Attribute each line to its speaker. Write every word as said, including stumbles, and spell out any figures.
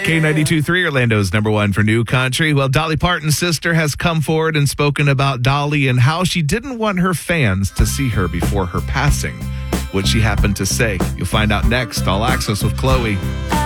Speaker 1: K ninety-two point three, Orlando's number one for new country. Well, Dolly Parton's sister has come forward and spoken about Dolly and how she didn't want her fans to see her before her passing. What she happened to say, you'll find out next. All Access with Chloe.